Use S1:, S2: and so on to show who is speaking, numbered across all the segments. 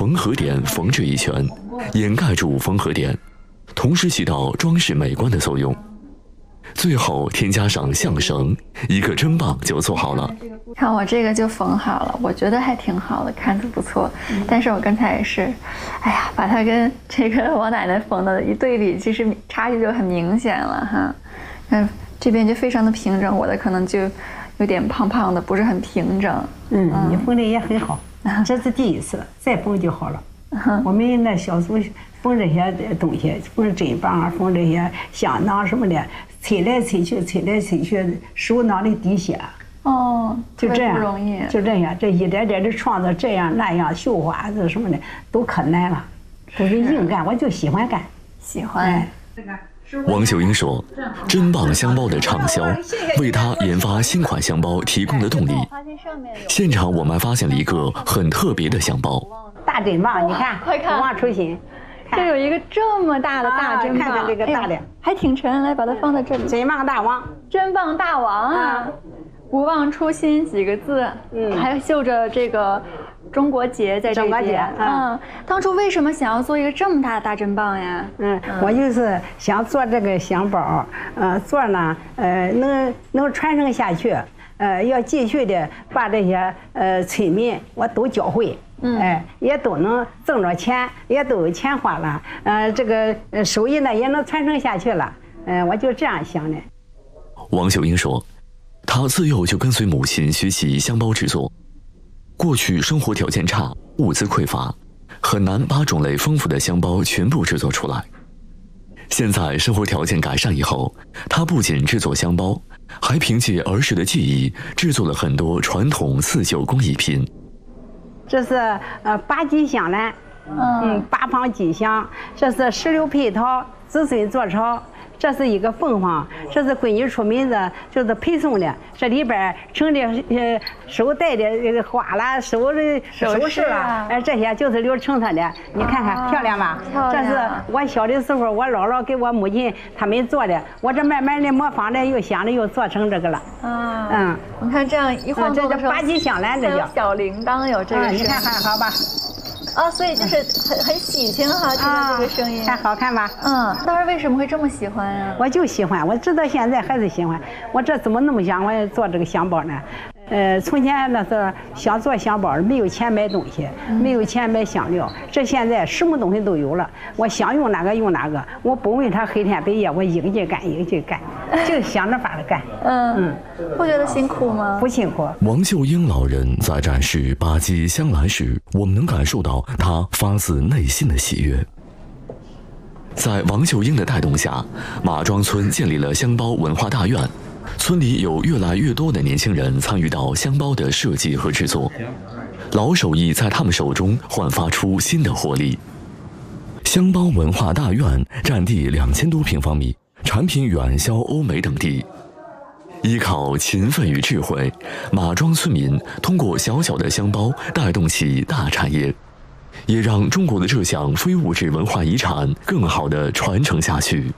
S1: 缝合点缝制一圈，掩盖住缝合点，同时起到装饰美观的作用。最后添加上象绳，一个针棒就做好了。
S2: 看我这个就缝好了，我觉得还挺好的，看着不错。但是我刚才也是，哎呀，把它跟这个我奶奶缝的一对比，其实差距就很明显了哈。这边就非常的平整，我的可能就有点胖胖的，不是很平整。
S3: 你缝的也很好，这是第一次，再缝就好了。我们那小时候缝这些东西，缝针棒啊，缝这些香囊什么的，吹来吹去，吹来吹去，手囊里滴血。就这样，
S2: 不容易。
S3: 就这样，这一点点的创造这样那样绣花这什么的都可难了，都是硬干，我就喜欢干，
S2: 喜欢。
S1: 王秀英说，针棒香包的畅销为她研发新款香包提供了动力。现场我们还发现了一个很特别的香包，
S3: 大针棒，你看，
S2: 快看，
S3: 不忘初心。
S2: 这有一个这么大的大针棒，
S3: 看看这个大的，
S2: 还挺沉，来把它放在这里。
S3: 针棒大王，
S2: 针棒大王啊！不忘初心几个字，还绣着这个中国结在这边。当初为什么想要做一个这么大的大针棒呀？
S3: 我就是想做这个香包，做呢，能传承下去，要继续的把这些村民我都教会。也都能挣着钱，也都有钱花了，这个手艺呢也能传承下去了，我就这样想的。
S1: 王秀英说，她自幼就跟随母亲学习香包制作，过去生活条件差，物资匮乏，很难把种类丰富的香包全部制作出来。现在生活条件改善以后，她不仅制作香包，还凭借儿时的技艺制作了很多传统刺绣工艺品。
S3: 这是八吉香兰，八方吉祥，这是石榴配桃，子孙坐巢，这是一个凤凰，这是闺女出门的，就是配送的，这里边盛的手戴的这个花啦，手的首饰啦，这些就是刘成她的，你看看漂亮吧？
S2: 漂亮。
S3: 这是我小的时候我姥姥给我母亲他们做的，我这慢慢的模仿着，又想着又做成这个了。
S2: 你看这样一晃动的时候，
S3: 这八吉香兰，这叫
S2: 小铃铛，有这个。
S3: 你看还好吧？
S2: 所以就是很喜庆哈，听到这个声音，
S3: 看好看吧？
S2: 当时为什么会这么喜欢呀？
S3: 我就喜欢，我直到现在还是喜欢。我这怎么那么想我做这个香包呢？从前那时候想做香包，没有钱买东西，没有钱买香料。这现在什么东西都有了，我想用哪个用哪个，我不问他黑天白夜，我一个劲干，一个劲干，就想着法子干。
S2: 不觉得辛苦吗？
S3: 不辛苦。
S1: 王秀英老人在展示八吉香兰时，我们能感受到她发自内心的喜悦。在王秀英的带动下，马庄村建立了香包文化大院。村里有越来越多的年轻人参与到香包的设计和制作，老手艺在他们手中焕发出新的活力。香包文化大院占地2000多平方米，产品远销欧美等地。依靠勤奋与智慧，马庄村民通过小小的香包带动起大产业，也让中国的这项非物质文化遗产更好地传承下去。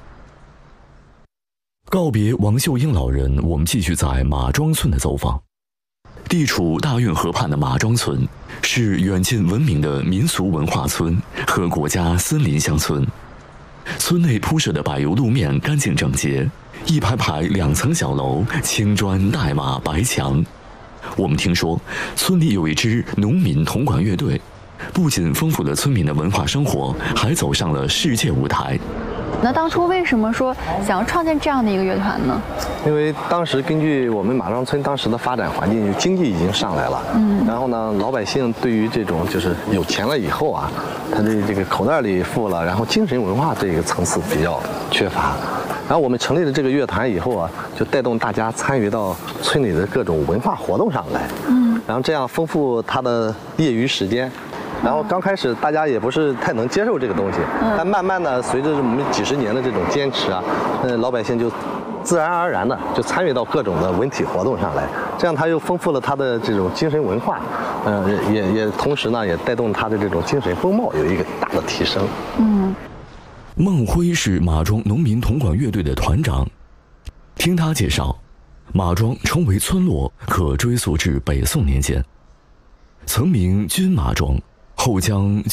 S1: 告别王秀英老人，我们继续在马庄村的走访。地处大运河畔的马庄村是远近闻名的民俗文化村和国家森林乡村。村内铺设的柏油路面干净整洁，一排排2层小楼，青砖黛瓦白墙。我们听说村里有一支农民铜管乐队，不仅丰富了村民的文化生活，还走上了世界舞台。
S2: 那当初为什么说想要创建这样的一个乐团呢？
S4: 因为当时根据我们马庄村当时的发展环境，经济已经上来了，然后呢，老百姓对于这种就是有钱了以后啊，他的这个口袋里富了，然后精神文化这个层次比较缺乏。然后我们成立了这个乐团以后啊，就带动大家参与到村里的各种文化活动上来，然后这样丰富他的业余时间。然后刚开始大家也不是太能接受这个东西，但慢慢的随着我们几十年的这种坚持啊，老百姓就自然而然的就参与到各种的文体活动上来，这样他又丰富了他的这种精神文化，也同时呢也带动他的这种精神风貌有一个大的提升。
S1: 孟辉是马庄农民铜管乐队的团长，听他介绍，马庄成为村落可追溯至北宋年间，曾名军马庄，后将